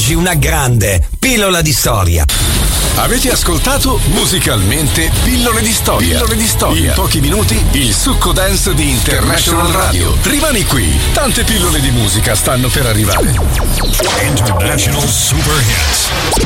oggi una grande pillola di storia. Avete ascoltato Musicalmente Pillole di Storia. Pillole di Storia. In pochi minuti il succo dance di International Radio. Rimani qui, tante pillole di musica stanno per arrivare. International Super Hits.